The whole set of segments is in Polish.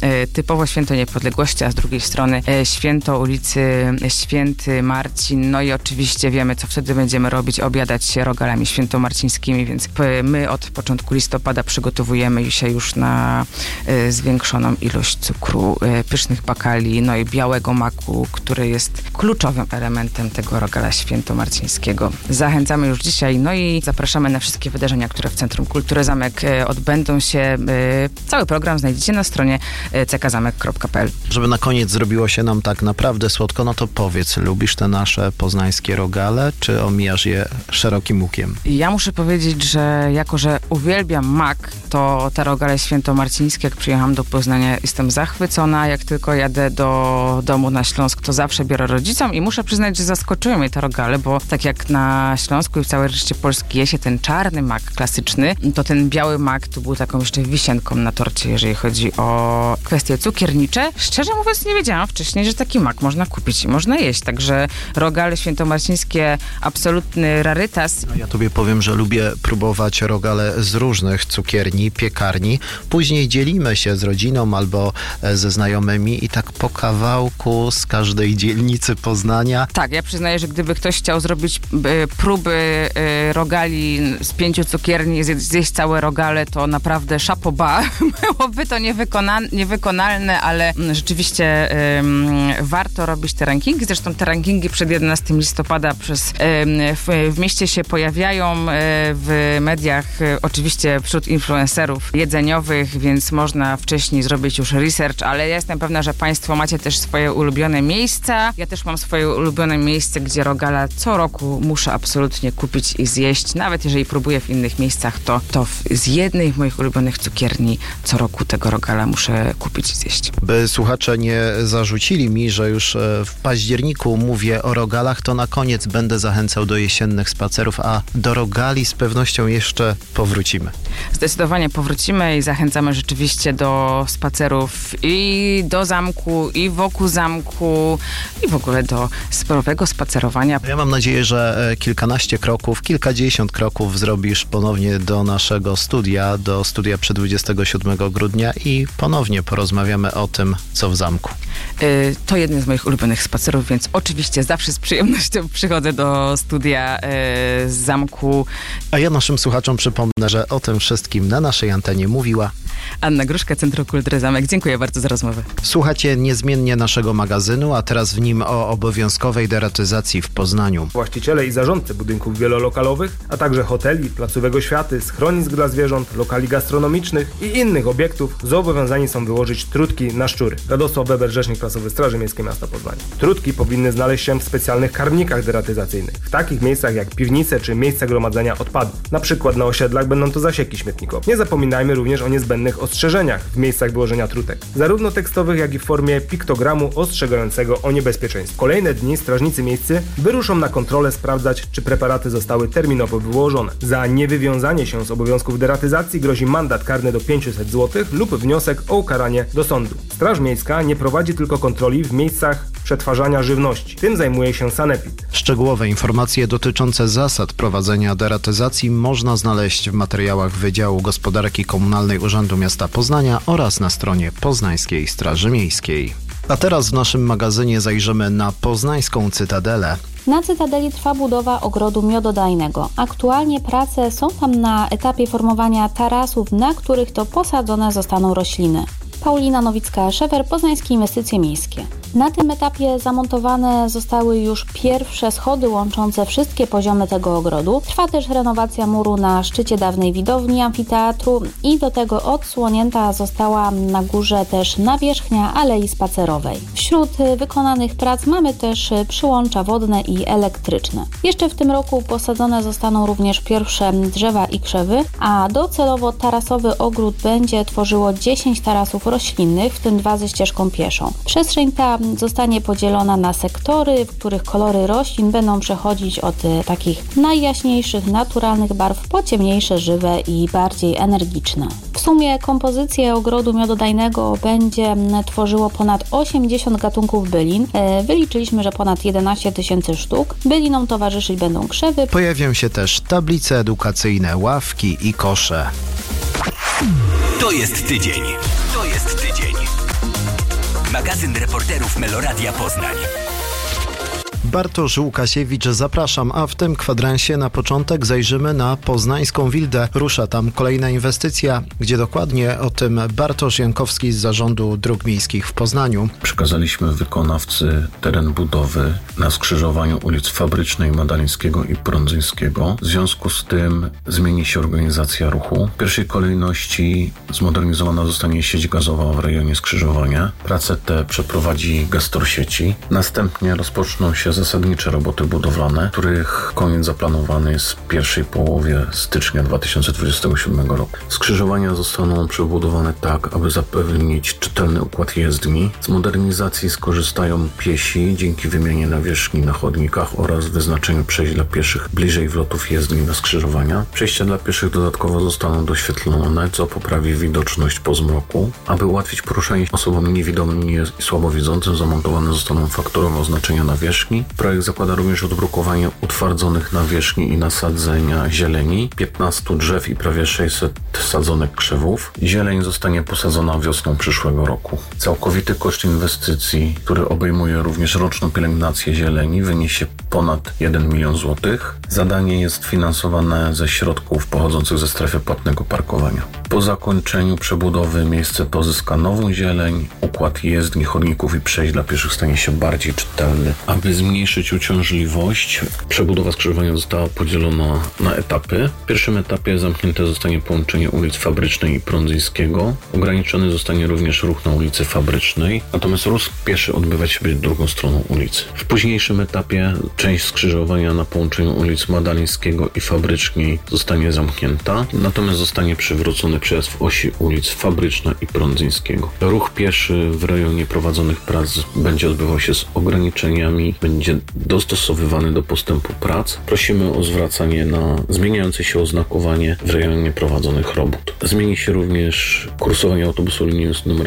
typowo święto niepodległości, a z drugiej strony święto ulicy Święty Marcin. No i oczywiście wiemy, co wtedy będziemy robić, obiadać się rogalami świętomarcińskimi, więc my od początku listopada przygotowujemy się już na zwiększoną ilość cukru, pysznych bakali, no i białego maku, który jest kluczowym elementem tego rogala świętomarcińskiego. Zachęcamy już dzisiaj, no i zapraszamy na wszystkie wydarzenia, które w Centrum Kultury Zamek odbędą się. Cały program znajdziecie na stronie ckzamek.pl. Żeby na koniec zrobiło się nam tak naprawdę słodko, no to powiedz, lubisz te nasze poznańskie rogale, czy omijasz je szerokim łukiem? Ja muszę powiedzieć, że jako, że uwielbiam mak, to te rogale świętomarcińskie, jak przyjechałam do Poznania, jestem zachwycona. Jak tylko jadę do domu na Śląsk, to zawsze biorę rodzicom i muszę przyznać, że zaskoczyły mnie te rogale, bo tak jak na Śląsku i w całej reszcie Polski je się ten czarny mak klasyczny, to ten biały mak tu był taką jeszcze wisienką na torcie, jeżeli chodzi o kwestie cukiernicze. Szczerze mówiąc, nie wiedziałam wcześniej, że taki mak można kupić i można jeść, także rogale świętomarcińskie absolutny rarytas. Ja tobie powiem, że lubię próbować rogale z różnych cukierni, piekarni. Później dzielimy się z rodziną albo ze znajomymi i tak po kawałku z każdej dzielnicy Poznania. Tak, ja przyznaję, że gdyby ktoś chciał zrobić próby rogali z 5 cukierni, zjeść całe rogale, to naprawdę chapeau bas. Byłoby to niewykonalne, ale rzeczywiście warto robić te rankingi. Zresztą te rankingi przed 11 listopada w mieście się pojawiają w mediach, oczywiście wśród influencerów jedzeniowych, więc można wcześniej zrobić już research, ale ja jestem pewna, że państwo macie też swoje ulubione miejsca. Ja też mam swoje ulubione miejsce, gdzie rogala co roku muszę absolutnie kupić i zjeść. Nawet jeżeli próbuję w innych miejscach, to z jednej z moich ulubionych cukierni co roku tego rogala muszę kupić i zjeść. By słuchacze nie zarzucili mi, że już w październiku mówię o rogalach, to na koniec będę zachęcał do jesiennych spacerów, a do rogali z pewnością jeszcze powrócimy. Zdecydowanie powrócimy i zachęcamy rzeczywiście do spacerów i do zamku, i wokół zamku, i w ogóle do sporowego spacerowania. Ja mam nadzieję, że kilkanaście kroków, kilkadziesiąt kroków zrobisz ponownie do naszego studia, do studia przed 27 grudnia i ponownie porozmawiamy o tym, co w zamku. To jeden z moich ulubionych spacerów, więc oczywiście zawsze z przyjemnością przychodzę do studia z zamku. A ja naszym słuchaczom przypomnę, że o tym wszystkim na naszej antenie mówiła Anna Gruszka, Centrum Kultury Zamek. Dziękuję bardzo za rozmowę. Słuchacie niezmiennie naszego magazynu, a teraz w nim o obowiązkowej deratyzacji w Poznaniu. Właściciele i zarządcy budynków wielolokalowych, a także hoteli, placówek oświaty, schronisk dla zwierząt, lokali gastronomicznych i innych obiektów zobowiązani są wyłożyć trutki na szczury. Radosław Weber, rzecznik prasowy Straży Miejskiej Miasta Poznania. Trutki powinny znaleźć się w specjalnych karmnikach deratyzacyjnych, w takich miejscach jak piwnice czy miejsca gromadzenia odpadów. Na przykład na osiedlach będą to zasieki śmietnikowe. Nie zapominajmy również o niezbędnych ostrzeżeniach w miejscach wyłożenia trutek, zarówno tekstowych, jak i w formie piktogramu ostrzegającego o niebezpieczeństwie. Kolejne dni strażnicy miejscy wyruszą na kontrolę sprawdzać, czy preparaty zostały terminowo wyłożone. Za niewywiązanie się z obowiązków deratyzacji grozi mandat karny do 500 zł lub wniosek o ukaranie do sądu. Straż Miejska nie prowadzi tylko kontroli w miejscach przetwarzania żywności. Tym zajmuje się sanepid. Szczegółowe informacje dotyczące zasad prowadzenia deratyzacji można znaleźć w materiałach Wydziału Gospodarki Komunalnej Urzędu Miasta Poznania oraz na stronie Poznańskiej Straży Miejskiej. A teraz w naszym magazynie zajrzymy na poznańską Cytadelę. Na Cytadeli trwa budowa ogrodu miododajnego. Aktualnie prace są tam na etapie formowania tarasów, na których to posadzone zostaną rośliny. Paulina Nowicka-Szewer, Poznańskie Inwestycje Miejskie. Na tym etapie zamontowane zostały już pierwsze schody łączące wszystkie poziomy tego ogrodu. Trwa też renowacja muru na szczycie dawnej widowni amfiteatru i do tego odsłonięta została na górze też nawierzchnia alei spacerowej. Wśród wykonanych prac mamy też przyłącza wodne i elektryczne. Jeszcze w tym roku posadzone zostaną również pierwsze drzewa i krzewy, a docelowo tarasowy ogród będzie tworzyło 10 tarasów roślinnych, w tym 2 ze ścieżką pieszą. Przestrzeń ta zostanie podzielona na sektory, w których kolory roślin będą przechodzić od takich najjaśniejszych, naturalnych barw po ciemniejsze, żywe i bardziej energiczne. W sumie kompozycję ogrodu miododajnego będzie tworzyło ponad 80 gatunków bylin. Wyliczyliśmy, że ponad 11 000 sztuk. Bylinom towarzyszyć będą krzewy. Pojawią się też tablice edukacyjne, ławki i kosze. To jest tydzień. magazyn reporterów Meloradia Poznań. Bartosz Łukasiewicz, zapraszam, a w tym kwadransie na początek zajrzymy na poznańską Wildę. Rusza tam kolejna inwestycja, gdzie dokładnie o tym Bartosz Jankowski z Zarządu Dróg Miejskich w Poznaniu. Przekazaliśmy wykonawcy teren budowy na skrzyżowaniu ulic Fabrycznej, Madalińskiego i Prądzyńskiego. W związku z tym zmieni się organizacja ruchu. W pierwszej kolejności zmodernizowana zostanie sieć gazowa w rejonie skrzyżowania. Prace te przeprowadzi gestor sieci. Następnie rozpoczną się zasadnicze roboty budowlane, których koniec zaplanowany jest w pierwszej połowie stycznia 2027 roku. Skrzyżowania zostaną przebudowane tak, aby zapewnić czytelny układ jezdni. Z modernizacji skorzystają piesi dzięki wymianie nawierzchni na chodnikach oraz wyznaczeniu przejść dla pieszych bliżej wlotów jezdni na skrzyżowania. Przejścia dla pieszych dodatkowo zostaną doświetlone, co poprawi widoczność po zmroku. Aby ułatwić poruszanie osobom niewidomym i słabowidzącym, zamontowane zostaną fakturowe oznaczenia nawierzchni. Projekt zakłada również odbrukowanie utwardzonych nawierzchni i nasadzenia zieleni, 15 drzew i prawie 600 sadzonek krzewów. Zieleń zostanie posadzona wiosną przyszłego roku. Całkowity koszt inwestycji, który obejmuje również roczną pielęgnację zieleni, wyniesie ponad 1 milion złotych. Zadanie jest finansowane ze środków pochodzących ze strefy płatnego parkowania. Po zakończeniu przebudowy miejsce to zyska nową zieleń, układ jezdni, chodników i przejść dla pieszych stanie się bardziej czytelny. Aby zmniejszyć uciążliwość, przebudowa skrzyżowania została podzielona na etapy. W pierwszym etapie zamknięte zostanie połączenie ulic Fabrycznej i Prądzyńskiego. Ograniczony zostanie również ruch na ulicy Fabrycznej, natomiast ruch pieszy odbywać się będzie drugą stroną ulicy. W późniejszym etapie część skrzyżowania na połączeniu ulic Madalińskiego i Fabrycznej zostanie zamknięta, natomiast zostanie przywrócony przejazd w osi ulic Fabryczna i Prądzyńskiego. Ruch pieszy w rejonie prowadzonych prac będzie odbywał się z ograniczeniami, będzie dostosowywany do postępu prac. Prosimy o zwracanie na zmieniające się oznakowanie w rejonie prowadzonych robót. Zmieni się również kursowanie autobusu linii numer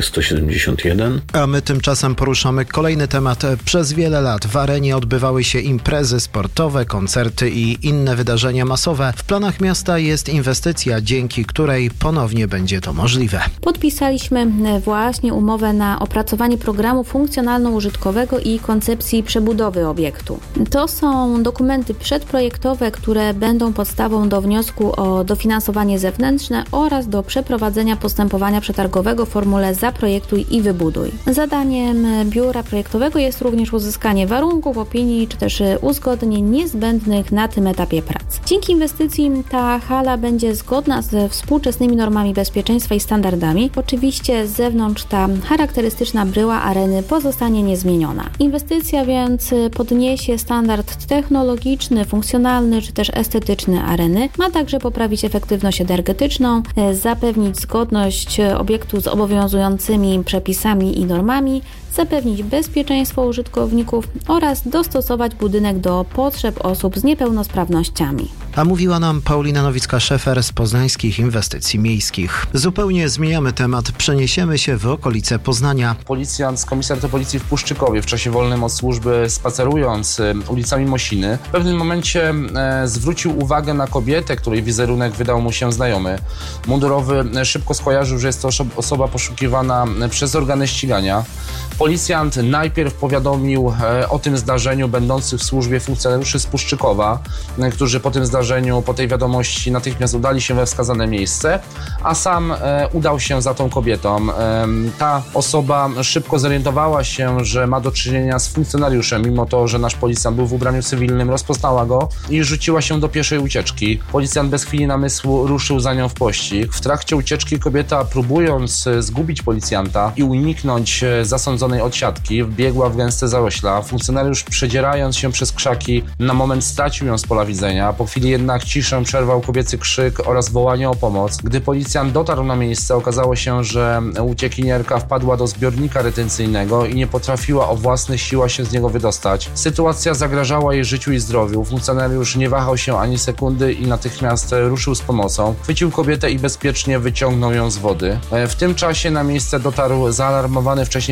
171. A my tymczasem poruszamy kolejny temat. Przez wiele lat w arenie odbywały się imprezy sportowe, koncerty i inne wydarzenia masowe. W planach miasta jest inwestycja, dzięki której ponownie będzie to możliwe. Podpisaliśmy właśnie umowę na opracowanie programu funkcjonalno-użytkowego i koncepcji przebudowy obiektu. To są dokumenty przedprojektowe, które będą podstawą do wniosku o dofinansowanie zewnętrzne oraz do przeprowadzenia postępowania przetargowego w formule zaprojektuj i wybuduj. Zadaniem biura projektowego jest również uzyskanie warunków, opinii czy też uzgodnień niezbędnych na tym etapie prac. Dzięki inwestycji ta hala będzie zgodna ze współczesnymi normami bezpieczeństwa i standardami. Oczywiście z zewnątrz ta charakterystyczna bryła areny pozostanie niezmieniona. Inwestycja więc podniesie standard technologiczny, funkcjonalny czy też estetyczny areny. Ma także poprawić efektywność energetyczną, zapewnić zgodność obiektu z obowiązującymi przepisami i normami, zapewnić bezpieczeństwo użytkowników oraz dostosować budynek do potrzeb osób z niepełnosprawnościami. A mówiła nam Paulina Nowicka-Szefer z Poznańskich Inwestycji Miejskich. Zupełnie zmieniamy temat, przeniesiemy się w okolice Poznania. Policjant z Komisariatu Policji w Puszczykowie w czasie wolnym od służby, spacerując ulicami Mosiny, w pewnym momencie zwrócił uwagę na kobietę, której wizerunek wydał mu się znajomy. Mundurowy szybko skojarzył, że jest to osoba poszukiwana przez organy ścigania. Policjant najpierw powiadomił o tym zdarzeniu będących w służbie funkcjonariuszy z Puszczykowa, którzy po tym zdarzeniu, po tej wiadomości natychmiast udali się we wskazane miejsce, a sam udał się za tą kobietą. Ta osoba szybko zorientowała się, że ma do czynienia z funkcjonariuszem, mimo to, że nasz policjant był w ubraniu cywilnym, rozpoznała go i rzuciła się do pieszej ucieczki. Policjant bez chwili namysłu ruszył za nią w pościg. W trakcie ucieczki kobieta, próbując zgubić policjanta i uniknąć zasądzonej odsiadki, wbiegła w gęste zarośla. Funkcjonariusz, przedzierając się przez krzaki, na moment stracił ją z pola widzenia. Po chwili jednak ciszę przerwał kobiecy krzyk oraz wołanie o pomoc. Gdy policjant dotarł na miejsce, okazało się, że uciekinierka wpadła do zbiornika retencyjnego i nie potrafiła o własnych siłach się z niego wydostać. Sytuacja zagrażała jej życiu i zdrowiu. Funkcjonariusz nie wahał się ani sekundy i natychmiast ruszył z pomocą. Chwycił kobietę i bezpiecznie wyciągnął ją z wody. W tym czasie na miejsce dotarł zaalarmowany wcześniej patrol.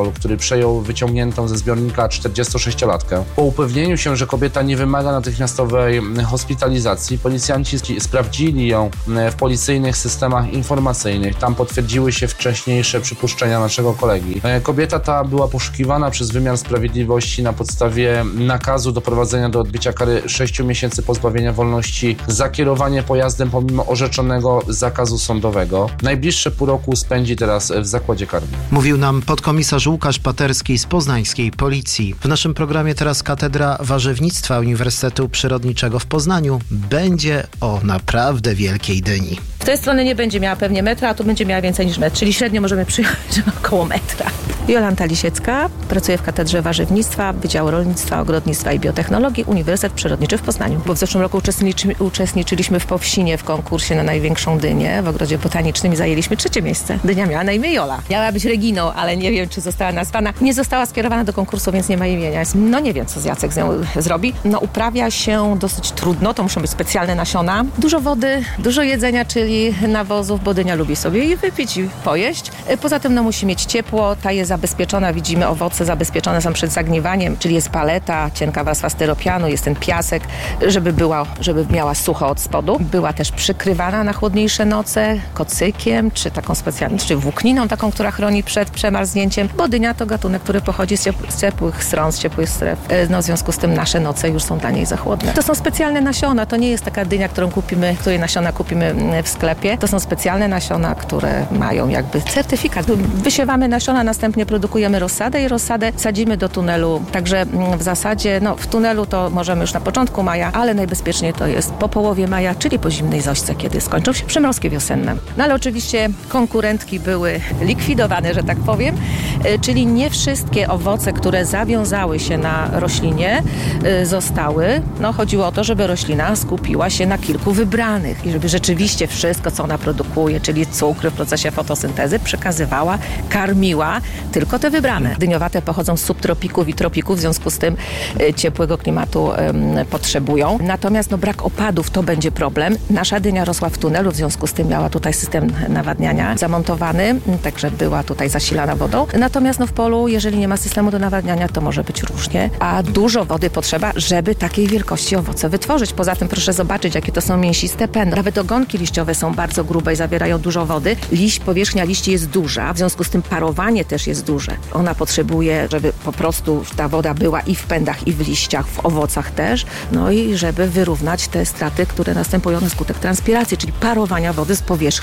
alkohol, który przejął wyciągniętą ze zbiornika 46-latkę. Po upewnieniu się, że kobieta nie wymaga natychmiastowej hospitalizacji, policjanci sprawdzili ją w policyjnych systemach informacyjnych. Tam potwierdziły się wcześniejsze przypuszczenia naszego kolegi. Kobieta ta była poszukiwana przez wymiar sprawiedliwości na podstawie nakazu doprowadzenia do odbycia kary 6 miesięcy pozbawienia wolności za kierowanie pojazdem pomimo orzeczonego zakazu sądowego. Najbliższe pół roku spędzi teraz w zakładzie karnym. Mówił nam podkomisarz Łukasz Paterski z poznańskiej Policji. W naszym programie teraz Katedra Warzywnictwa Uniwersytetu Przyrodniczego w Poznaniu będzie o naprawdę wielkiej dyni. W tej stronie nie będzie miała pewnie metra, a tu będzie miała więcej niż metr, czyli średnio możemy przyjąć około metra. Jolanta Lisiecka, pracuję w Katedrze Warzywnictwa, Wydziału Rolnictwa, Ogrodnictwa i Biotechnologii, Uniwersytet Przyrodniczy w Poznaniu. Bo w zeszłym roku uczestniczyliśmy w Powsinie w konkursie na największą dynię w Ogrodzie Botanicznym i zajęliśmy 3. miejsce. Dynia miała na imię Jola. Miała być Reginą, ale nie wiem, czy została nazwana. Nie została skierowana do konkursu, więc nie ma imienia. No nie wiem, co Jacek z nią zrobi. No uprawia się dosyć trudno, to muszą być specjalne nasiona. Dużo wody, dużo jedzenia, czyli nawozów, bo dynia lubi sobie i wypić i pojeść. Poza tym no musi mieć ciepło, ta jest zabezpieczona, widzimy owoce zabezpieczone są przed zagniewaniem, czyli jest paleta, cienka warstwa styropianu, jest ten piasek, żeby miała sucho od spodu. Była też przykrywana na chłodniejsze noce kocykiem, czy taką specjalną, czy włókniną taką, która chroni przed przemarznięciem, bo dynia to gatunek, który pochodzi z ciepłych stron, z ciepłych stref. No w związku z tym nasze noce już są dla niej za chłodne. To są specjalne nasiona, to nie jest taka dynia, której nasiona kupimy w sklepie. To są specjalne nasiona, które mają jakby certyfikat. Wysiewamy nasiona, następnie produkujemy rozsadę i rozsadę sadzimy do tunelu. Także w zasadzie, w tunelu to możemy już na początku maja, ale najbezpieczniej to jest po połowie maja, czyli po zimnej zośce, kiedy skończą się przymrozki wiosenne. No ale oczywiście konkurentki były likwidowane, że tak powiem, czyli nie wszystkie owoce, które zawiązały się na roślinie, zostały. Chodziło o to, żeby roślina skupiła się na kilku wybranych i żeby rzeczywiście wszystko, co ona produkuje, czyli cukry w procesie fotosyntezy, przekazywała, karmiła tylko te wybrane. Dyniowate pochodzą z subtropików i tropików, w związku z tym ciepłego klimatu potrzebują. Natomiast brak opadów to będzie problem. Nasza dynia rosła w tunelu, w związku z tym miała tutaj system nawadniania zamontowany, także była tutaj zasilana wodą. Natomiast w polu, jeżeli nie ma systemu do nawadniania, to może być różnie, a dużo wody potrzeba, żeby takiej wielkości owoce wytworzyć. Poza tym proszę zobaczyć, jakie to są mięsiste pędy. Nawet ogonki liściowe są bardzo grube i zawierają dużo wody. Powierzchnia liści jest duża, w związku z tym parowanie też jest duże. Ona potrzebuje, żeby po prostu ta woda była i w pędach, i w liściach, w owocach też, i żeby wyrównać te straty, które następują na skutek transpiracji, czyli parowania wody z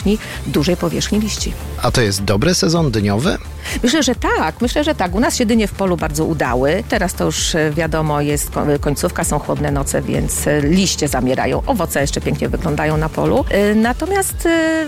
dużej powierzchni liści. A to jest dobry sezon dyniowy? Myślę, że tak. U nas się dynie w polu bardzo udały. Teraz to już wiadomo, jest końcówka, są chłodne noce, więc liście zamierają. Owoce jeszcze pięknie wyglądają na polu. Natomiast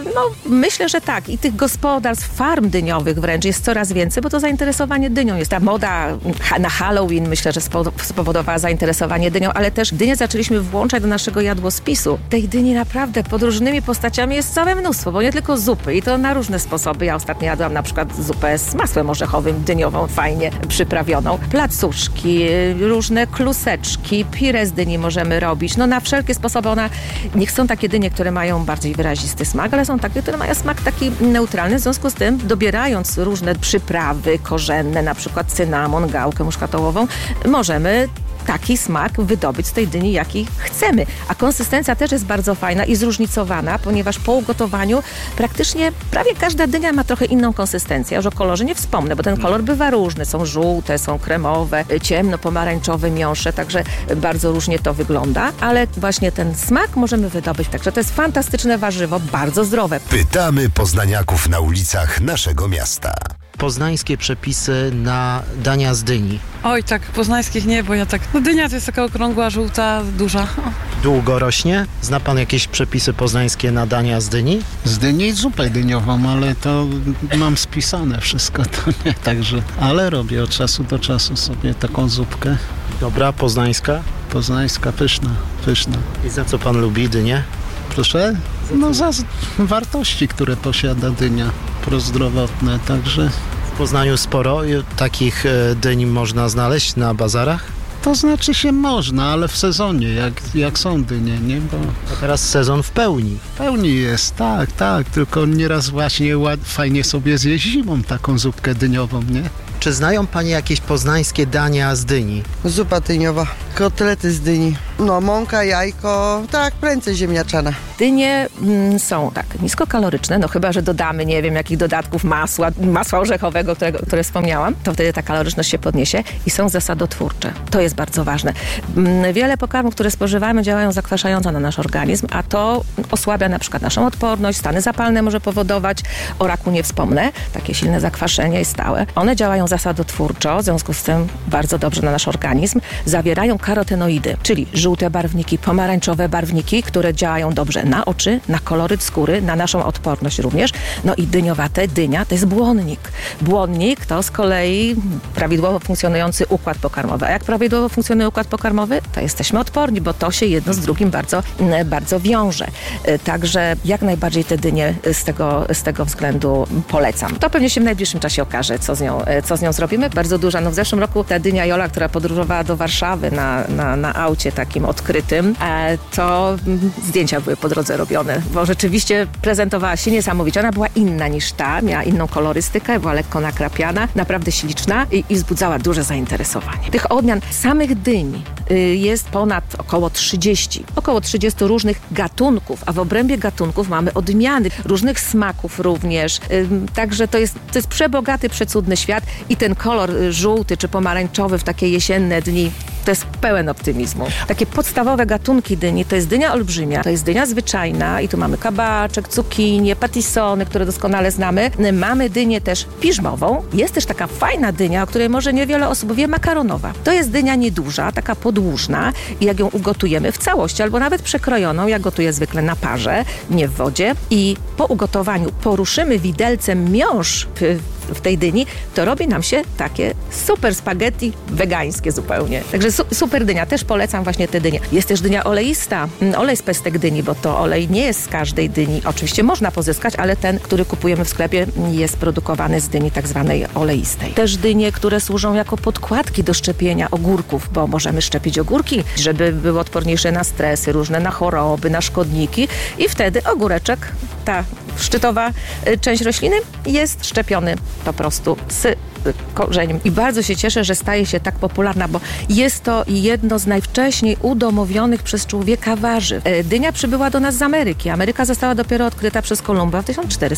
myślę, że tak. I tych gospodarstw, farm dyniowych wręcz jest coraz więcej, bo to zainteresowanie dynią jest. Ta moda na Halloween myślę, że spowodowała zainteresowanie dynią, ale też dynię zaczęliśmy włączać do naszego jadłospisu. Tej dyni naprawdę pod różnymi postaciami jest całe mnóstwo, bo nie tylko zupy i to na różne sposoby. Ja ostatnio jadłam na przykład zupę z masłem orzechowym, dyniową, fajnie przyprawioną. Placuszki, różne kluseczki, pire z dyni możemy robić. Na wszelkie sposoby niech są takie dynie, które mają bardziej wyrazisty smak, ale są takie, które mają smak taki neutralny, w związku z tym dobierając różne przyprawy korzenne, na przykład cynamon, gałkę muszkatołową, możemy taki smak wydobyć z tej dyni, jaki chcemy. A konsystencja też jest bardzo fajna i zróżnicowana, ponieważ po ugotowaniu praktycznie prawie każda dynia ma trochę inną konsystencję. Już o kolorze nie wspomnę, bo ten kolor bywa różny. Są żółte, są kremowe, ciemno-pomarańczowe, miąższe, także bardzo różnie to wygląda, ale właśnie ten smak możemy wydobyć. Także to jest fantastyczne warzywo, bardzo zdrowe. Pytamy poznaniaków na ulicach naszego miasta. Poznańskie przepisy na dania z dyni. Oj, tak, poznańskich nie, bo ja tak... dynia to jest taka okrągła, żółta, duża. Długo rośnie? Zna pan jakieś przepisy poznańskie na dania z dyni? Z dyni zupę dyniową, ale to mam spisane wszystko, to nie, także... Ale robię od czasu do czasu sobie taką zupkę. Dobra, poznańska? Poznańska, pyszna. I za co pan lubi dynię? Proszę? Za wartości, które posiada dynia prozdrowotne, także... W Poznaniu sporo takich dyń można znaleźć na bazarach? To znaczy się można, ale w sezonie, jak są dynie, nie? Bo... A teraz sezon w pełni. W pełni jest, tak, tylko nieraz właśnie fajnie sobie zjeść zimą taką zupkę dyniową, nie? Czy znają Panie jakieś poznańskie dania z dyni? Zupa dyniowa, kotlety z dyni, mąka, jajko, tak, prędzej ziemniaczana. Dynie są tak niskokaloryczne, chyba że dodamy, nie wiem, jakich dodatków masła orzechowego, które wspomniałam, to wtedy ta kaloryczność się podniesie i są zasadotwórcze. To jest bardzo ważne. Wiele pokarmów, które spożywamy, działają zakwaszająco na nasz organizm, a to osłabia na przykład naszą odporność, stany zapalne może powodować, o raku nie wspomnę, takie silne zakwaszenie jest stałe. One działają zasadotwórczo, w związku z tym bardzo dobrze na nasz organizm. Zawierają karotenoidy, czyli żółte barwniki, pomarańczowe barwniki, które działają dobrze na oczy, na koloryt skóry, na naszą odporność również. I dynia to jest błonnik. Błonnik to z kolei prawidłowo funkcjonujący układ pokarmowy. A jak prawidłowo funkcjonuje układ pokarmowy, to jesteśmy odporni, bo to się jedno z drugim bardzo, bardzo wiąże. Także jak najbardziej te dynie z tego względu polecam. To pewnie się w najbliższym czasie okaże, co z nią zrobimy. Bardzo duża. W zeszłym roku ta dynia Jola, która podróżowała do Warszawy na aucie takim odkrytym, to zdjęcia były po drodze robione, bo rzeczywiście prezentowała się niesamowicie. Ona była inna niż ta, miała inną kolorystykę, była lekko nakrapiana, naprawdę śliczna i wzbudzała duże zainteresowanie. Tych odmian samych dyń jest ponad około 30 różnych gatunków, a w obrębie gatunków mamy odmiany różnych smaków również. Także to jest przebogaty, przecudny świat i ten kolor żółty czy pomarańczowy w takie jesienne dni to jest pełen optymizmu. Takie podstawowe gatunki dyni to jest dynia olbrzymia, to jest dynia zwyczajna i tu mamy kabaczek, cukinię, patissony, które doskonale znamy. Mamy dynię też piżmową. Jest też taka fajna dynia, o której może niewiele osób wie, makaronowa. To jest dynia nieduża, taka podłużna i jak ją ugotujemy w całości albo nawet przekrojoną, ja gotuję zwykle na parze, nie w wodzie i po ugotowaniu poruszymy widelcem miąższ w tej dyni, to robi nam się takie super spaghetti wegańskie zupełnie. Także super dynia. Też polecam właśnie tę dynię. Jest też dynia oleista. Olej z pestek dyni, bo to olej nie jest z każdej dyni. Oczywiście można pozyskać, ale ten, który kupujemy w sklepie, jest produkowany z dyni tak zwanej oleistej. Też dynie, które służą jako podkładki do szczepienia ogórków, bo możemy szczepić ogórki, żeby były odporniejsze na stresy różne, na choroby, na szkodniki i wtedy ogóreczek, ta szczytowa część rośliny jest szczepiony po prostu z korzeniem. I bardzo się cieszę, że staje się tak popularna, bo jest to jedno z najwcześniej udomowionych przez człowieka warzyw. Dynia przybyła do nas z Ameryki. Ameryka została dopiero odkryta przez Kolumba w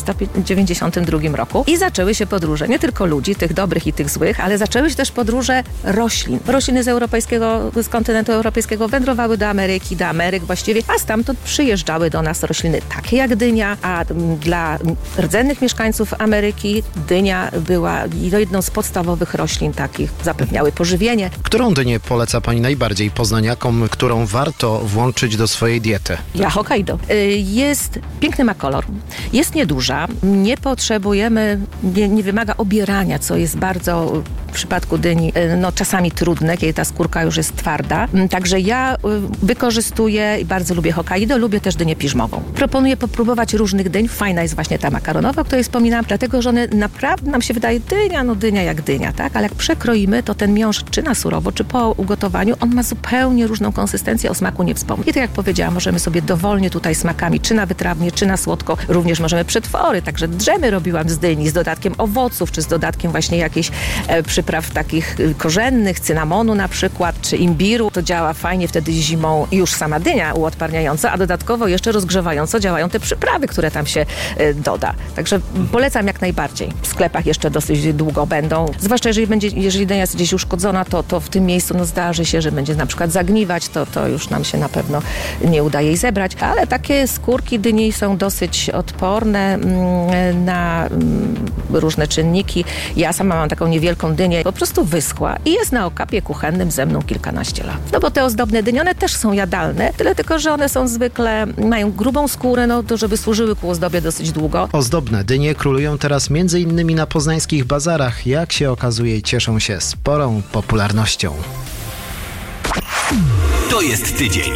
1492 roku i zaczęły się podróże nie tylko ludzi, tych dobrych i tych złych, ale zaczęły się też podróże roślin. Rośliny z kontynentu europejskiego wędrowały do Ameryk właściwie, a stamtąd przyjeżdżały do nas rośliny takie jak dynia, a dla rdzennych mieszkańców Ameryki dynia była jedną z podstawowych roślin takich, zapewniały pożywienie. Którą dynię poleca Pani najbardziej poznaniakom, którą warto włączyć do swojej diety? Ja Hokkaido. Piękny ma kolor, jest nieduża, nie potrzebujemy, nie wymaga obierania, co jest bardzo w przypadku dyni czasami trudne, kiedy ta skórka już jest twarda. Także ja wykorzystuję i bardzo lubię Hokkaido, lubię też dynię piżmową. Proponuję popróbować różnych dyń. Fajna jest właśnie ta makaronowa, o której wspominałam, dlatego, że one naprawdę nam się wydaje dynia jak dynia, tak? Ale jak przekroimy, to ten miąższ czy na surowo, czy po ugotowaniu, on ma zupełnie różną konsystencję, o smaku nie wspomnę. I tak jak powiedziałam, możemy sobie dowolnie tutaj smakami, czy na wytrawnie, czy na słodko, również możemy przetwory, także drzemy robiłam z dyni, z dodatkiem owoców, czy z dodatkiem właśnie jakichś przypraw takich korzennych, cynamonu na przykład, czy imbiru. To działa fajnie wtedy zimą już sama dynia uodparniająca, a dodatkowo jeszcze rozgrzewająco działają te przyprawy, które tam się doda. Także polecam jak najbardziej. W sklepach jeszcze dosyć długo będą. Zwłaszcza jeżeli dynia jest gdzieś uszkodzona, to w tym miejscu zdarzy się, że będzie na przykład zagniwać, to już nam się na pewno nie uda jej zebrać. Ale takie skórki dyni są dosyć odporne na różne czynniki. Ja sama mam taką niewielką dynię, po prostu wyschła i jest na okapie kuchennym ze mną kilkanaście lat. Bo te ozdobne dynie, one też są jadalne, tyle tylko, że one są zwykle, mają grubą skórę, to żeby służyły ku ozdobie dosyć długo. Ozdobne dynie królują teraz m.in. na poznańskich bazarach. Jak się okazuje, cieszą się sporą popularnością. To jest tydzień.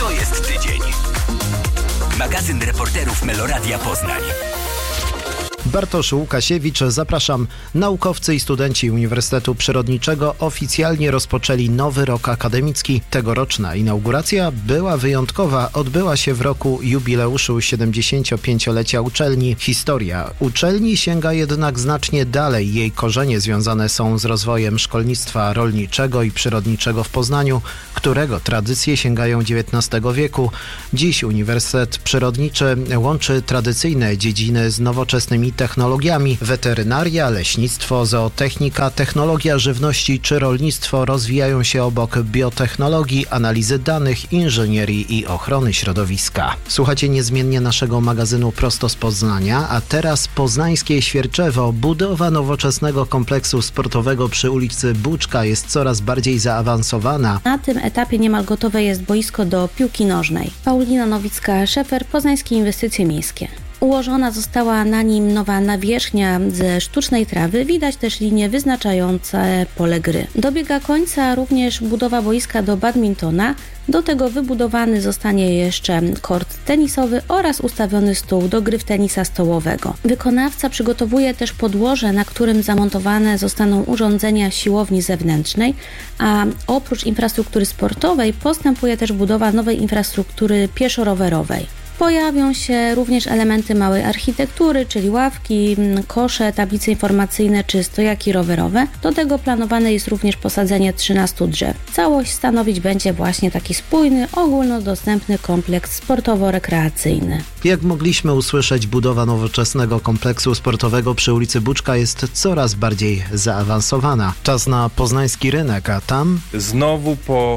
Magazyn reporterów Meloradia Poznań. Bartosz Łukasiewicz, zapraszam. Naukowcy i studenci Uniwersytetu Przyrodniczego oficjalnie rozpoczęli nowy rok akademicki. Tegoroczna inauguracja była wyjątkowa. Odbyła się w roku jubileuszu 75-lecia uczelni. Historia uczelni sięga jednak znacznie dalej. Jej korzenie związane są z rozwojem szkolnictwa rolniczego i przyrodniczego w Poznaniu, którego tradycje sięgają XIX wieku. Dziś Uniwersytet Przyrodniczy łączy tradycyjne dziedziny z nowoczesnymi technologiami. Weterynaria, leśnictwo, zootechnika, technologia żywności czy rolnictwo rozwijają się obok biotechnologii, analizy danych, inżynierii i ochrony środowiska. Słuchacie niezmiennie naszego magazynu prosto z Poznania, a teraz poznańskie Świerczewo. Budowa nowoczesnego kompleksu sportowego przy ulicy Buczka jest coraz bardziej zaawansowana. Na tym etapie niemal gotowe jest boisko do piłki nożnej. Paulina Nowicka-Szefer, Poznańskie Inwestycje Miejskie. Ułożona została na nim nowa nawierzchnia ze sztucznej trawy, widać też linie wyznaczające pole gry. Dobiega końca również budowa boiska do badmintona, do tego wybudowany zostanie jeszcze kort tenisowy oraz ustawiony stół do gry w tenisa stołowego. Wykonawca przygotowuje też podłoże, na którym zamontowane zostaną urządzenia siłowni zewnętrznej, a oprócz infrastruktury sportowej postępuje też budowa nowej infrastruktury pieszo-rowerowej. Pojawią się również elementy małej architektury, czyli ławki, kosze, tablice informacyjne czy stojaki rowerowe. Do tego planowane jest również posadzenie 13 drzew. Całość stanowić będzie właśnie taki spójny, ogólnodostępny kompleks sportowo-rekreacyjny. Jak mogliśmy usłyszeć, budowa nowoczesnego kompleksu sportowego przy ulicy Buczka jest coraz bardziej zaawansowana. Czas na poznański rynek, a tam... Znowu po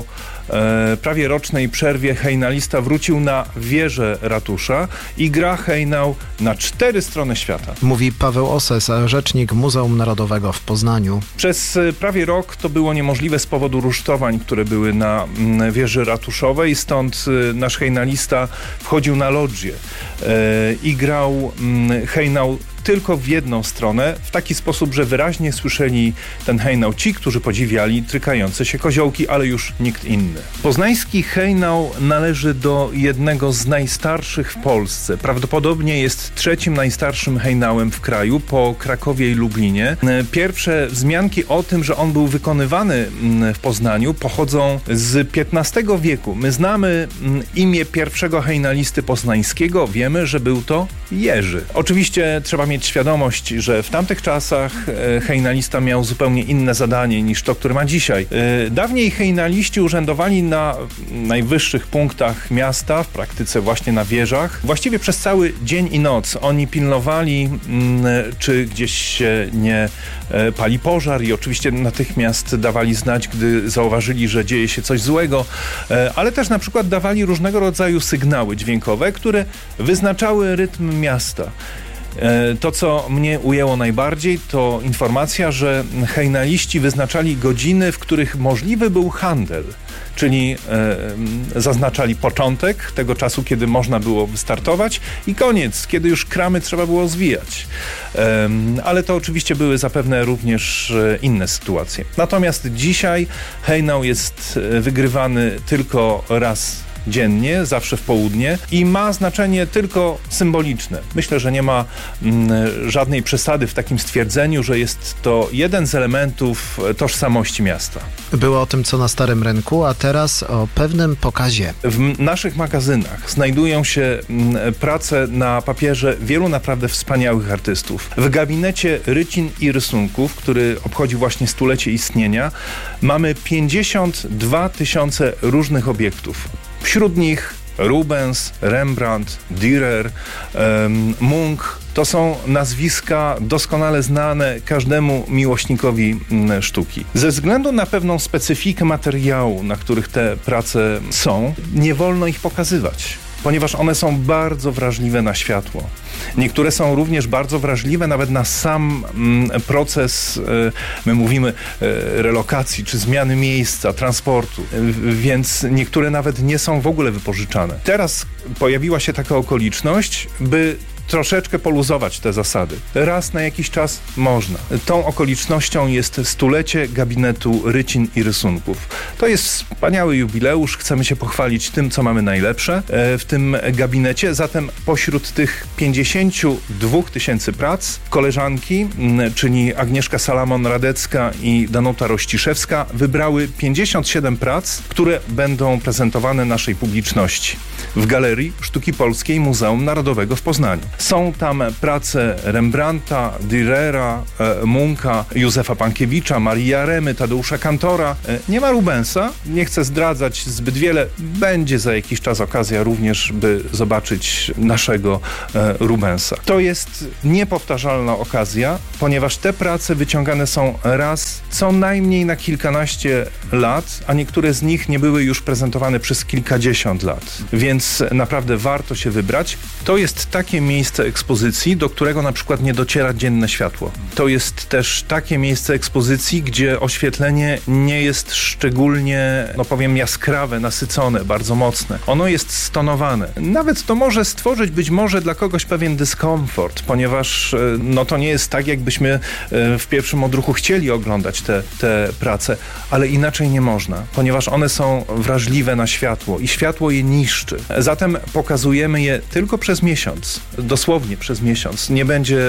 prawie rocznej przerwie hejnalista wrócił na wieżę ratusza i gra hejnał na 4 strony świata. Mówi Paweł Oses, rzecznik Muzeum Narodowego w Poznaniu. Przez prawie rok to było niemożliwe z powodu rusztowań, które były na wieży ratuszowej, stąd nasz hejnalista wchodził na lodżię i grał hejnał tylko w jedną stronę, w taki sposób, że wyraźnie słyszeli ten hejnał ci, którzy podziwiali trykające się koziołki, ale już nikt inny. Poznański hejnał należy do jednego z najstarszych w Polsce. Prawdopodobnie jest 3. najstarszym hejnałem w kraju, po Krakowie i Lublinie. Pierwsze wzmianki o tym, że on był wykonywany w Poznaniu, pochodzą z XV wieku. My znamy imię pierwszego hejnalisty poznańskiego, wiemy, że był to Jerzy. Oczywiście trzeba mieć świadomość, że w tamtych czasach hejnalista miał zupełnie inne zadanie niż to, które ma dzisiaj. Dawniej hejnaliści urzędowali na najwyższych punktach miasta, w praktyce właśnie na wieżach. Właściwie przez cały dzień i noc oni pilnowali, czy gdzieś się nie pali pożar i oczywiście natychmiast dawali znać, gdy zauważyli, że dzieje się coś złego, ale też na przykład dawali różnego rodzaju sygnały dźwiękowe, które wyznaczały rytm miasta. To, co mnie ujęło najbardziej, to informacja, że hejnaliści wyznaczali godziny, w których możliwy był handel, czyli zaznaczali początek tego czasu, kiedy można było wystartować i koniec, kiedy już kramy trzeba było zwijać. Ale to oczywiście były zapewne również inne sytuacje. Natomiast dzisiaj hejnał jest wygrywany tylko raz dziennie, zawsze w południe i ma znaczenie tylko symboliczne. Myślę, że nie ma żadnej przesady w takim stwierdzeniu, że jest to jeden z elementów tożsamości miasta. Było o tym, co na Starym Rynku, a teraz o pewnym pokazie. W naszych magazynach znajdują się prace na papierze wielu naprawdę wspaniałych artystów. W gabinecie rycin i rysunków, który obchodzi właśnie 100-lecie istnienia, mamy 52 000 różnych obiektów. Wśród nich Rubens, Rembrandt, Dürer, Munch. To są nazwiska doskonale znane każdemu miłośnikowi sztuki. Ze względu na pewną specyfikę materiału, na których te prace są, nie wolno ich pokazywać, ponieważ one są bardzo wrażliwe na światło. Niektóre są również bardzo wrażliwe nawet na sam proces, my mówimy, relokacji czy zmiany miejsca, transportu, więc niektóre nawet nie są w ogóle wypożyczane. Teraz pojawiła się taka okoliczność, by troszeczkę poluzować te zasady. Raz na jakiś czas można. Tą okolicznością jest 100-lecie gabinetu rycin i rysunków. To jest wspaniały jubileusz. Chcemy się pochwalić tym, co mamy najlepsze w tym gabinecie. Zatem pośród tych 52 000 prac koleżanki, czyli Agnieszka Salamon-Radecka i Danuta Rościszewska, wybrały 57 prac, które będą prezentowane naszej publiczności w Galerii Sztuki Polskiej Muzeum Narodowego w Poznaniu. Są tam prace Rembrandta, Dürera, Munka, Józefa Pankiewicza, Marii Jaremy, Tadeusza Kantora. Nie ma Rubensa, nie chcę zdradzać zbyt wiele. Będzie za jakiś czas okazja również, by zobaczyć naszego Rubensa. To jest niepowtarzalna okazja, ponieważ te prace wyciągane są raz co najmniej na kilkanaście lat, a niektóre z nich nie były już prezentowane przez kilkadziesiąt lat. Więc naprawdę warto się wybrać. To jest takie miejsce ekspozycji, do którego na przykład nie dociera dzienne światło. To jest też takie miejsce ekspozycji, gdzie oświetlenie nie jest szczególnie, jaskrawe, nasycone, bardzo mocne. Ono jest stonowane. Nawet to może stworzyć być może dla kogoś pewien dyskomfort, ponieważ to nie jest tak, jakbyśmy w pierwszym odruchu chcieli oglądać te prace, ale inaczej nie można, ponieważ one są wrażliwe na światło i światło je niszczy. Zatem pokazujemy je tylko przez miesiąc, dosłownie przez miesiąc. Nie będzie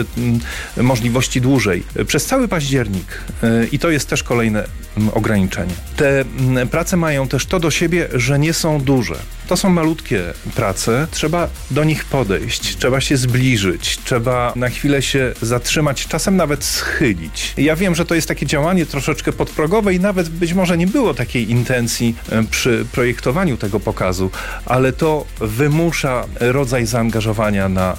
możliwości dłużej. Przez cały październik i to jest też kolejne ograniczenie. Te prace mają też to do siebie, że nie są duże. To są malutkie prace, trzeba do nich podejść, trzeba się zbliżyć, trzeba na chwilę się zatrzymać, czasem nawet schylić. Ja wiem, że to jest takie działanie troszeczkę podprogowe i nawet być może nie było takiej intencji przy projektowaniu tego pokazu, ale to wymusza rodzaj zaangażowania na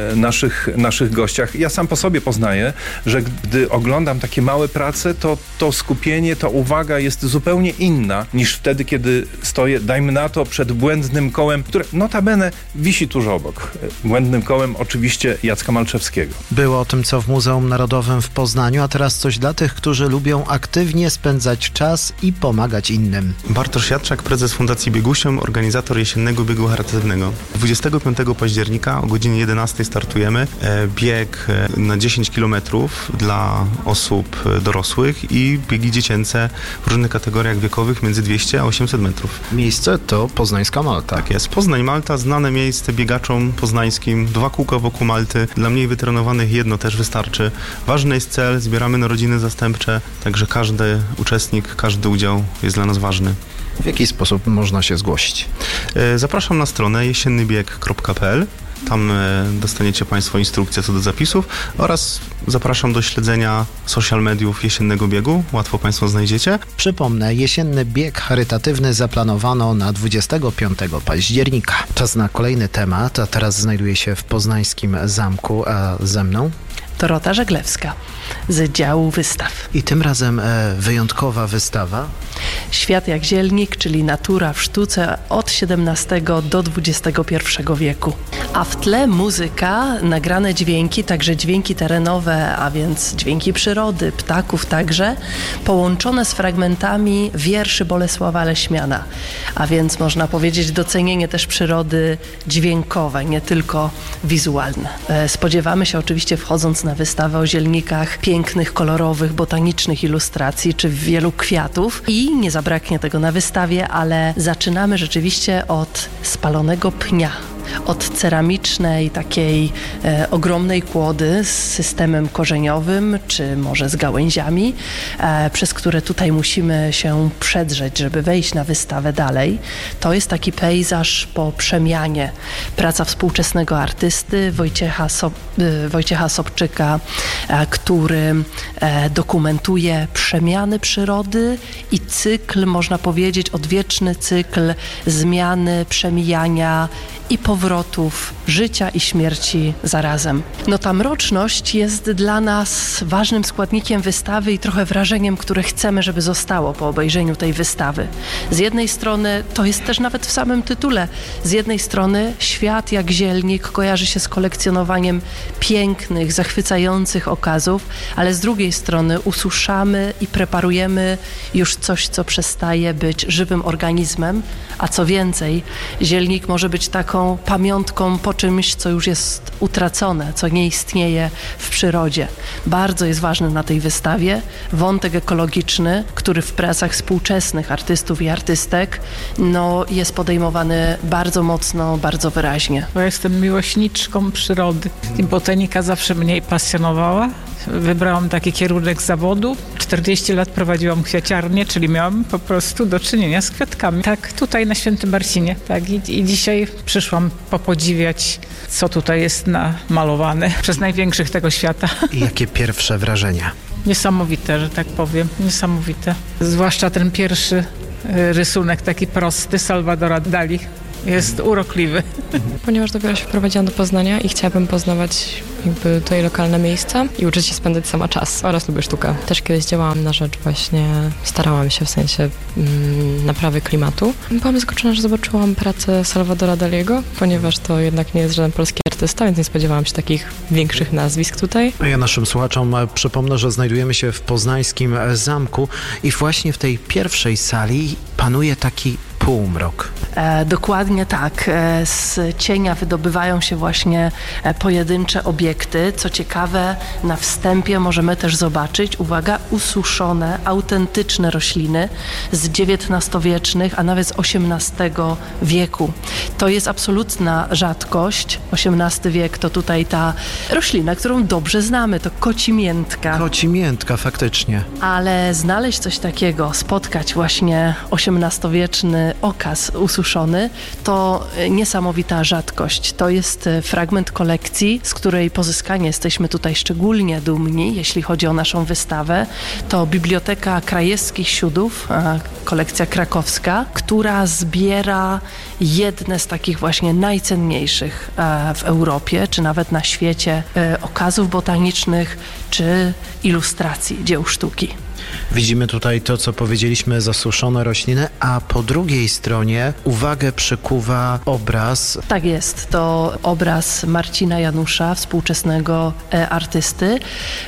naszych gościach. Ja sam po sobie poznaję, że gdy oglądam takie małe prace, to skupienie, ta uwaga jest zupełnie inna niż wtedy, kiedy stoję, dajmy na to, przed błędnym kołem, które notabene wisi tuż obok. Błędnym kołem oczywiście Jacka Malczewskiego. Było o tym, co w Muzeum Narodowym w Poznaniu, a teraz coś dla tych, którzy lubią aktywnie spędzać czas i pomagać innym. Bartosz Jadczak, prezes Fundacji Biegusiem, organizator jesiennego biegu charytatywnego. 25 października o godzinie 11 startujemy. Bieg na 10 km dla osób dorosłych i biegi dziecięce w różnych kategoriach wiekowych między 200 a 800 metrów. Miejsce to Poznańska Malta. Tak jest. Poznań, Malta, znane miejsce biegaczom poznańskim. 2 kółka wokół Malty. Dla mniej wytrenowanych 1 też wystarczy. Ważny jest cel, zbieramy narodziny zastępcze, także każdy uczestnik, każdy udział jest dla nas ważny. W jaki sposób można się zgłosić? Zapraszam na stronę jesiennybieg.pl. Tam dostaniecie Państwo instrukcję co do zapisów oraz zapraszam do śledzenia social mediów jesiennego biegu. Łatwo Państwo znajdziecie. Przypomnę, jesienny bieg charytatywny zaplanowano na 25 października. Czas na kolejny temat, a teraz znajduję się w poznańskim zamku, a ze mną Dorota Żeglewska z działu wystaw. I tym razem wyjątkowa wystawa. Świat jak zielnik, czyli natura w sztuce od XVII do XXI wieku. A w tle muzyka, nagrane dźwięki, także dźwięki terenowe, a więc dźwięki przyrody, ptaków także, połączone z fragmentami wierszy Bolesława Leśmiana. A więc można powiedzieć docenienie też przyrody dźwiękowe, nie tylko wizualne. Spodziewamy się oczywiście, wchodząc na wystawę o zielnikach, pięknych, kolorowych, botanicznych ilustracji czy wielu kwiatów i nie zabraknie tego na wystawie, ale zaczynamy rzeczywiście od spalonego pnia. Od ceramicznej, takiej ogromnej kłody z systemem korzeniowym, czy może z gałęziami, przez które tutaj musimy się przedrzeć, żeby wejść na wystawę dalej. To jest taki pejzaż po przemianie. Praca współczesnego artysty Wojciecha Sobczyka, który dokumentuje przemiany przyrody i cykl, można powiedzieć, odwieczny cykl zmiany, przemijania i powrotów życia i śmierci zarazem. Ta mroczność jest dla nas ważnym składnikiem wystawy i trochę wrażeniem, które chcemy, żeby zostało po obejrzeniu tej wystawy. Z jednej strony, to jest też nawet w samym tytule, z jednej strony świat jak zielnik kojarzy się z kolekcjonowaniem pięknych, zachwycających okazów, ale z drugiej strony ususzamy i preparujemy już coś, co przestaje być żywym organizmem, a co więcej, zielnik może być taką pamiątką po czymś, co już jest utracone, co nie istnieje w przyrodzie. Bardzo jest ważny na tej wystawie wątek ekologiczny, który w pracach współczesnych artystów i artystek jest podejmowany bardzo mocno, bardzo wyraźnie. Bo jestem miłośniczką przyrody. Botanika zawsze mnie pasjonowała. Wybrałam taki kierunek zawodu. 40 lat prowadziłam kwiaciarnię, czyli miałam po prostu do czynienia z kwiatkami. Tak, tutaj na Świętym Marcinie. Tak, i dzisiaj przyszłam popodziwiać, co tutaj jest namalowane przez największych tego świata. I jakie pierwsze wrażenia? Niesamowite, że tak powiem. Niesamowite. Zwłaszcza ten pierwszy rysunek, taki prosty, Salvadora Dali. Jest urokliwy. Ponieważ dopiero się wprowadziłam do Poznania i chciałabym poznawać tutaj lokalne miejsca i uczyć się spędzać sama czas oraz lubię sztukę. Też kiedyś działałam na rzecz właśnie, starałam się w sensie naprawy klimatu. Byłam zaskoczona, że zobaczyłam pracę Salvadora Daliego, ponieważ to jednak nie jest żaden polski artysta, więc nie spodziewałam się takich większych nazwisk tutaj. A ja naszym słuchaczom przypomnę, że znajdujemy się w poznańskim zamku i właśnie w tej pierwszej sali panuje taki półmrok. Dokładnie tak. Z cienia wydobywają się właśnie pojedyncze obiekty. Co ciekawe, na wstępie możemy też zobaczyć, uwaga, ususzone, autentyczne rośliny z XIX-wiecznych, a nawet z XVIII wieku. To jest absolutna rzadkość. XVIII wiek to tutaj ta roślina, którą dobrze znamy, to kocimiętka. Kocimiętka, faktycznie. Ale znaleźć coś takiego, spotkać właśnie XVIII-wieczny okaz ususzony, to niesamowita rzadkość. To jest fragment kolekcji, z której pozyskanie jesteśmy tutaj szczególnie dumni, jeśli chodzi o naszą wystawę. To Biblioteka Krajewskich Siudów, kolekcja krakowska, która zbiera jedne z takich właśnie najcenniejszych w Europie, czy nawet na świecie okazów botanicznych, czy ilustracji dzieł sztuki. Widzimy tutaj to, co powiedzieliśmy, zasuszone rośliny, a po drugiej stronie uwagę przykuwa obraz. Tak jest, to obraz Marcina Janusza, współczesnego artysty,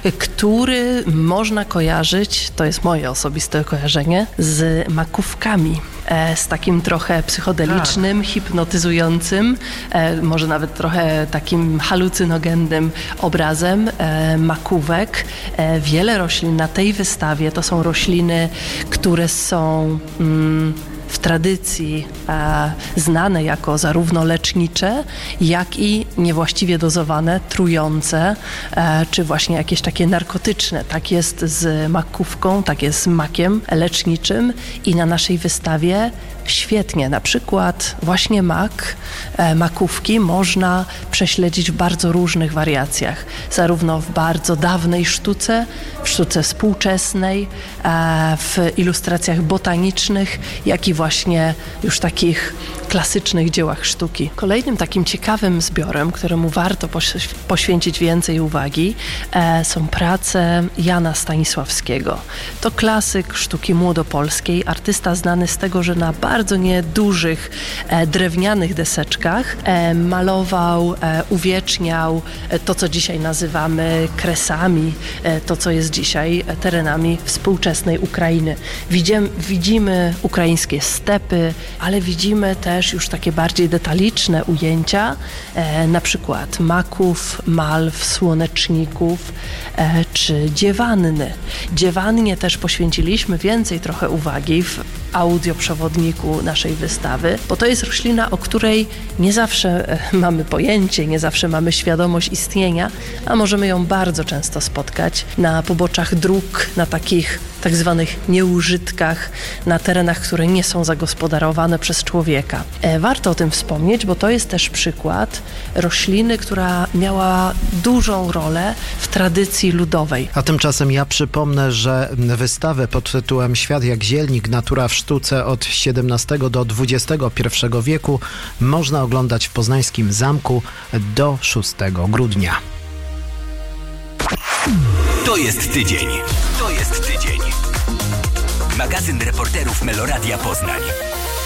który można kojarzyć, to jest moje osobiste kojarzenie, z makówkami. Z takim trochę psychodelicznym, hipnotyzującym, może nawet trochę takim halucynogennym obrazem makówek. Wiele roślin na tej wystawie to są rośliny, które są w tradycji znane jako zarówno lecznicze, jak i niewłaściwie dozowane, trujące, czy właśnie jakieś takie narkotyczne. Tak jest z makówką, tak jest z makiem leczniczym i na naszej wystawie świetnie, na przykład właśnie makówki można prześledzić w bardzo różnych wariacjach, zarówno w bardzo dawnej sztuce, w sztuce współczesnej, w ilustracjach botanicznych, jak i właśnie już takich klasycznych dziełach sztuki. Kolejnym takim ciekawym zbiorem, któremu warto poświęcić więcej uwagi, są prace Jana Stanisławskiego. To klasyk sztuki młodopolskiej, artysta znany z tego, że na bardzo niedużych drewnianych deseczkach malował, uwieczniał to, co dzisiaj nazywamy kresami, to, co jest dzisiaj terenami współczesnej Ukrainy. Widzimy ukraińskie stepy, ale widzimy też już takie bardziej detaliczne ujęcia, na przykład maków, malw, słoneczników czy dziewanny. Dziewannie też poświęciliśmy więcej trochę uwagi w audioprzewodniku naszej wystawy, bo to jest roślina, o której nie zawsze mamy pojęcie, nie zawsze mamy świadomość istnienia, a możemy ją bardzo często spotkać na poboczach dróg, na takich tak zwanych nieużytkach, na terenach, które nie są zagospodarowane przez człowieka. Warto o tym wspomnieć, bo to jest też przykład rośliny, która miała dużą rolę w tradycji ludowej. A tymczasem ja przypomnę, że wystawę pod tytułem Świat jak zielnik, natura w sztuce od XVII do XXI wieku można oglądać w poznańskim zamku do 6 grudnia. To jest tydzień. Magazyn reporterów Meloradia Poznań.